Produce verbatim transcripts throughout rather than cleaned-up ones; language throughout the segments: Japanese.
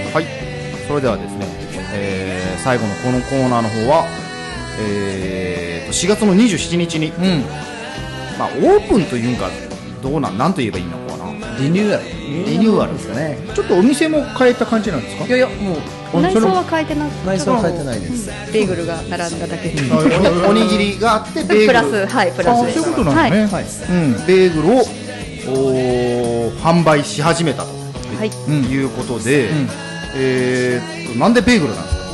はい、それではですね、えー、最後のこのコーナーの方は、えー、としがつのにじゅうしちにちに、うん、まあ、オープンというかどうなんなんと言えばいいのかな、 リニューアルリニューアルですかね。 ちょっとお店も変えた感じなんですか？ いやいや、もう内装は変えてなくて、 内装は変えてないです、 うん、ベーグルが並んだだけで、 うん、おにぎりがあってベーグルプラス、はいプラスです。 そういうことなんですね、はい、 うん、ベーグルをお販売し始めたと、はい、いうことで、うん、えー、っとなんでベーグルなんですか？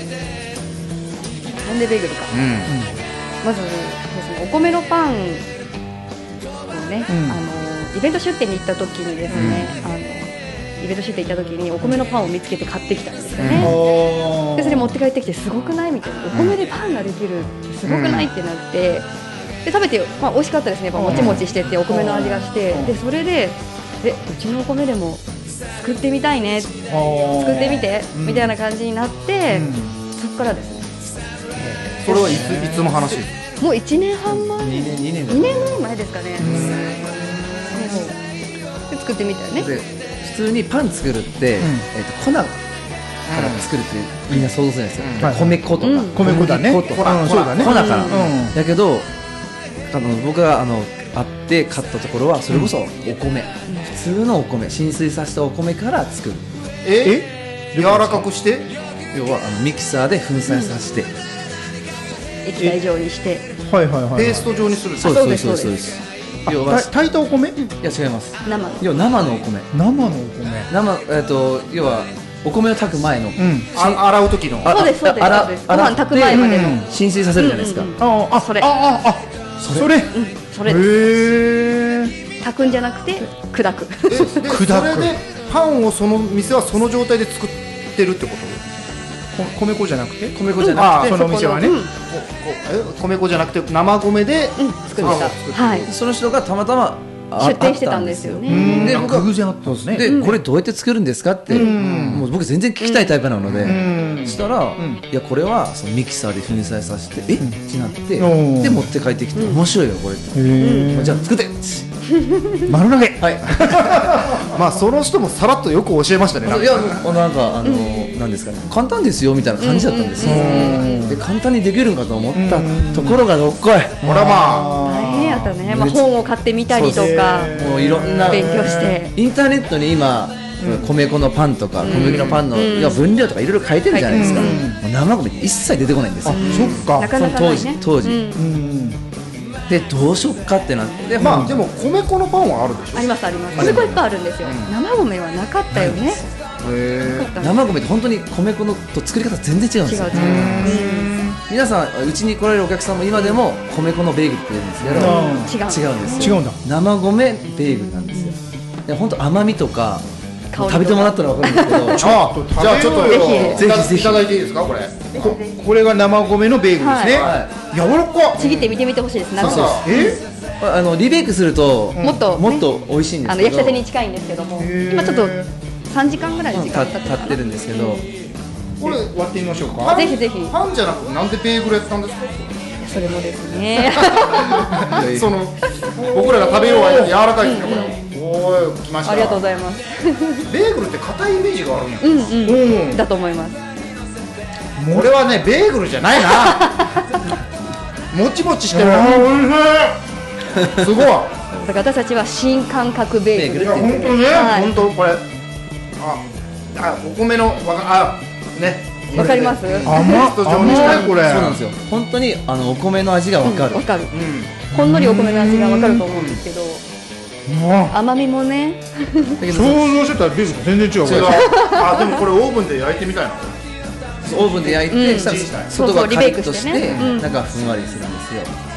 なんでベーグルか、うん、まずですね、お米のパンをね、うん、あのイベント出店に行った時にですね、うん、あのイベント出店行った時にお米のパンを見つけて買ってきたんですよね、うん、でそれ持って帰ってきてすごくないみたいな、お米でパンができるってすごくないってなって、で食べて、まあ、美味しかったですね。やっぱもちもちしててお米の味がして、でそれでえうちのお米でも作ってみたいね、作ってみて、うん、みたいな感じになって、うん、そこからですね。 それはいつ、いつの話ですか？ もういちねんはんまえ、 にねんにねんにねんぐらい前ですかね。で作ってみたよね。 で普通にパン作るって、うん、えー、と粉から作るってみんな想像するんですよ、うん、米粉とか、うん、 米粉だね、 粉とか、うん、そうだね、粉から、うん、だけどあの僕があの会って買ったところはそれこそお米、うん、普通のお米、浸水させたお米から作る。 ええ、柔らかくして、 要はあのミキサーで粉砕させて、うん、 液体状にして、 はいはいはい、 ペースト状にする。 そうですそうですそうです。 要は炊いたお米？いや違います。 生の。 要は生のお米。 生のお米。 生、えっと要はお米を炊く前の、うん、 あ洗う時の。 そうですそうですそうです。ご飯炊く前までの、うん、 浸水させるじゃないですか。 うんうんうん、ああそれ。 あああそれ。うん、 それです。へえ。炊くんじゃなくて砕く。 えで砕く。それでパンをその店はその状態で作ってるってこと？ 米粉じゃなくて、 米粉じゃなくて、 その店はね、うん、 米粉じゃなくて生米で、 うん、作った。はい。 その人がたまたま出店してたんですよね。 で、僕は偶然あったんですね。 で、これどうやって作るんですかって、もう僕全然聞きたいタイプなので、そしたら、いやこれはそのミキサーで粉砕させて、えってなって、で持って帰ってきて、面白いよこれって。じゃあ作って。 丸投げ。 はい。 まあその人もさらっとよく教えましたね。 いやなんかあのなんですかね、簡単ですよみたいな感じだったんですよ。で簡単にできるんかと思ったところがどっこい。 ほらまあ。 大変やったね。まあ本を買ってみたりとか、 もういろんな勉強して。 インターネットに今米粉のパンとか小麦のパンの分量とかいろいろ書いてるじゃないですか。生米一切出てこないんですよ。 そっか。 なかなかないね。 当時。でどうしよっかってなって、 まあでも米粉のパンはあるでしょ。 ありますあります。米粉いっぱいあるんですよ。生米はなかったよね。 生米って本当に米粉のと作り方全然違うんですよ。皆さんうちに来られるお客さんも今でも米粉のベーグルって言うんですけど、違うんですよ。 違うんだ。 生米ベーグルなんですよ。で本当甘みとか食べてもらったら分かるんですけど、 じゃあちょっとぜひぜひいただいていいですかこれ。 これが生米のベーグルですね。柔らか。 ちぎって見てみてほしいです。 そうそう。え？あのリベイクするともっともっと美味しいんですけど、 あの焼きたてに近いんですけども、今ちょっとさんじかんぐらい時間経ってるんですけど、 これ割ってみましょうか。 ぜひぜひ。 パンじゃなくなんでベーグルやったんですか？ それもですね。 その僕らが食べようは柔らかいですねこれ。おー来ました。 ありがとうございます。 ベーグルって硬いイメージがあるんや。 うんうん。だと思います。 これはねベーグルじゃないな。もちもちしてる。すごい。だから私たちは新感覚ベーグル。 いや本当ね、本当これ。あ、あお米のわかあね。 わかります？ 甘っ甘いこれ。 そうなんですよ。本当にあのお米の味がわかる。 わかる。ほんのりお米の味がわかると思うんですけど。甘みもね。 想像してたベーグルと全然違う。 違う。あでもこれオーブンで焼いてみたいな。 オーブンで焼いて、外がカリッとして、中ふんわりするんですよ。